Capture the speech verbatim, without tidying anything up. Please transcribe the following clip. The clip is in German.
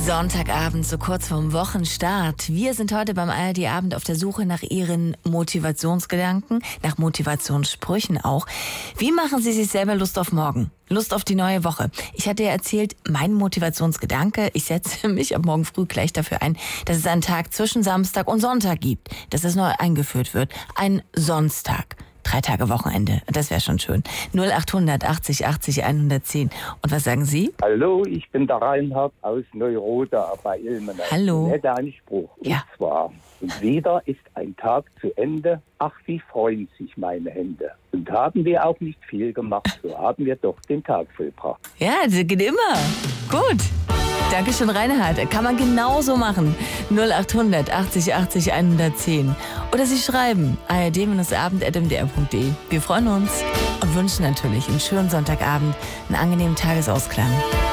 Sonntagabend, so kurz vorm Wochenstart. Wir sind heute beim A R D-Abend auf der Suche nach Ihren Motivationsgedanken, nach Motivationssprüchen auch. Wie machen Sie sich selber Lust auf morgen? Lust auf die neue Woche? Ich hatte ja erzählt, mein Motivationsgedanke, ich setze mich ab morgen früh gleich dafür ein, dass es einen Tag zwischen Samstag und Sonntag gibt, dass es neu eingeführt wird. Ein Sonstag. Drei Tage Wochenende, das wäre schon schön. null achthundert achtzig achtzig hundertzehn. Und was sagen Sie? Hallo, ich bin der Reinhard aus Neuroda bei Ilmenau. Hallo. Ich hätte einen Spruch. Ja. Und zwar, und wieder ist ein Tag zu Ende, ach wie freuen sich meine Hände. Und haben wir auch nicht viel gemacht, so haben wir doch den Tag vollbracht. Ja, das geht immer. Gut. Dankeschön, Reinhard. Kann man genauso machen. null achthundert achtzig achtzig hundertzehn. Oder Sie schreiben a r d abend at m d r punkt d e. Wir freuen uns und wünschen natürlich einen schönen Sonntagabend, einen angenehmen Tagesausklang.